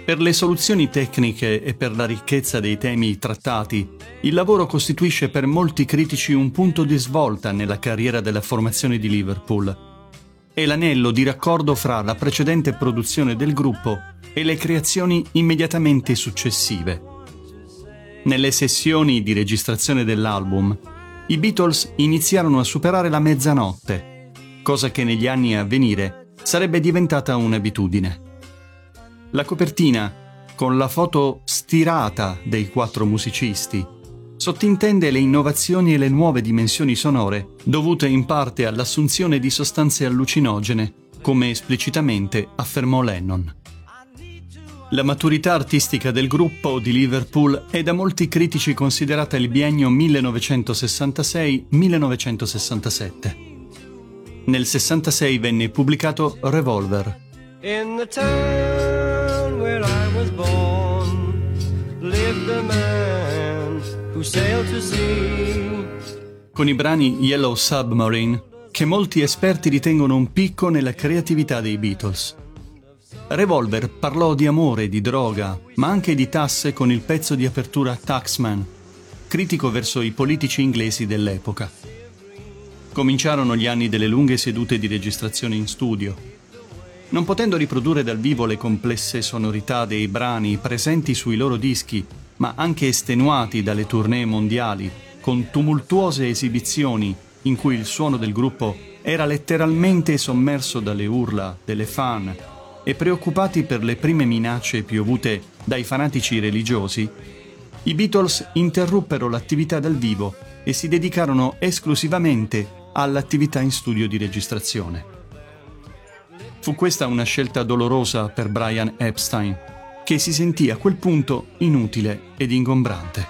Per le soluzioni tecniche e per la ricchezza dei temi trattati, il lavoro costituisce per molti critici un punto di svolta nella carriera della formazione di Liverpool. È l'anello di raccordo fra la precedente produzione del gruppo e le creazioni immediatamente successive. Nelle sessioni di registrazione dell'album, i Beatles iniziarono a superare la mezzanotte, cosa che negli anni a venire sarebbe diventata un'abitudine. La copertina, con la foto stirata dei 4 musicisti, sottintende le innovazioni e le nuove dimensioni sonore dovute in parte all'assunzione di sostanze allucinogene, come esplicitamente affermò Lennon. La maturità artistica del gruppo di Liverpool è da molti critici considerata il biennio 1966-1967. Nel 66 venne pubblicato Revolver. In the town where I was born lived a man who sailed to sea. Con i brani Yellow Submarine, che molti esperti ritengono un picco nella creatività dei Beatles. Revolver parlò di amore e di droga, ma anche di tasse con il pezzo di apertura Taxman, critico verso i politici inglesi dell'epoca. Cominciarono gli anni delle lunghe sedute di registrazione in studio. Non potendo riprodurre dal vivo le complesse sonorità dei brani presenti sui loro dischi, ma anche estenuati dalle tournée mondiali, con tumultuose esibizioni in cui il suono del gruppo era letteralmente sommerso dalle urla delle fan e preoccupati per le prime minacce piovute dai fanatici religiosi, i Beatles interruppero l'attività dal vivo e si dedicarono esclusivamente all'attività in studio di registrazione. Fu questa una scelta dolorosa per Brian Epstein, che si sentì a quel punto inutile ed ingombrante.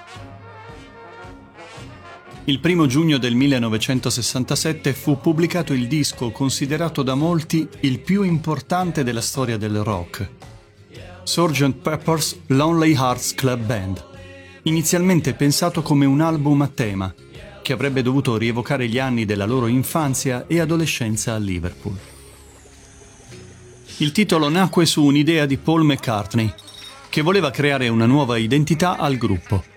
Il 1 giugno del 1967 fu pubblicato il disco considerato da molti il più importante della storia del rock, Sgt. Pepper's Lonely Hearts Club Band, inizialmente pensato come un album a tema, che avrebbe dovuto rievocare gli anni della loro infanzia e adolescenza a Liverpool. Il titolo nacque su un'idea di Paul McCartney, che voleva creare una nuova identità al gruppo.